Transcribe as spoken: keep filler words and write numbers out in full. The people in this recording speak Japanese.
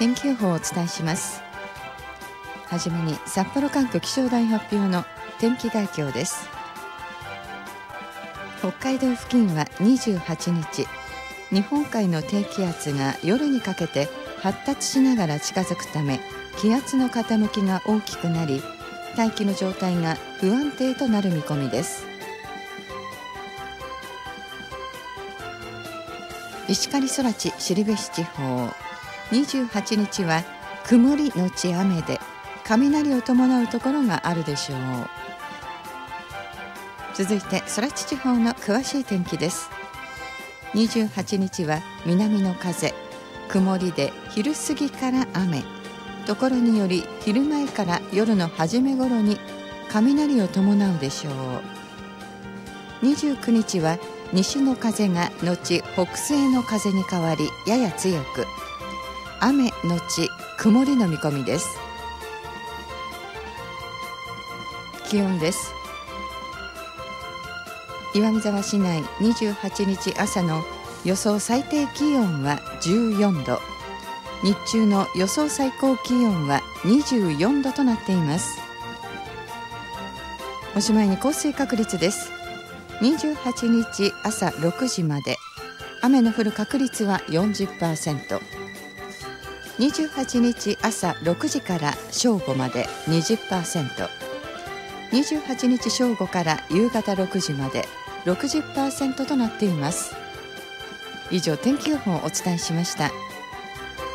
天気予報をお伝えします。はじめに札幌管区気象台発表の天気概況です。北海道付近はにじゅうはちにち、日本海の低気圧が夜にかけて発達しながら近づくため、気圧の傾きが大きくなり、大気の状態が不安定となる見込みです。石狩空知後志地方、にじゅうはちにちは曇りのち雨で、雷を伴うところがあるでしょう。続いて空知地方の詳しい天気です。にじゅうはちにちは南の風、曇りで昼過ぎから雨、ところにより昼前から夜の初め頃に雷を伴うでしょう。にじゅうくにちは西の風が後北西の風に変わり、やや強く雨のち曇りの見込みです。気温です。岩見沢市内にじゅうはちにち朝の予想最低気温はじゅうよんど、日中の予想最高気温はにじゅうよんどとなっています。おしまいに降水確率です。にじゅうはちにち朝ろくじまで、雨の降る確率は よんじゅっパーセント。にじゅうはちにち朝ろくじから正午まで にじゅっパーセント。にじゅうはちにち正午から夕方ろくじまで ろくじゅっパーセント となっています。以上、天気予報をお伝えしました。